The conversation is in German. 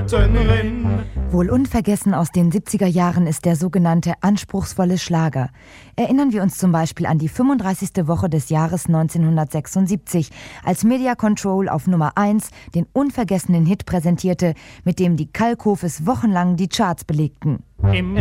Gärtnerin. Wohl unvergessen aus den 70er Jahren ist der sogenannte anspruchsvolle Schlager. Erinnern wir uns zum Beispiel an die 35. Woche des Jahres 1976, als Media Control auf Nummer 1 den unvergessenen Hit präsentierte, mit dem die Kalkhofes wochenlang die Charts belegten. Im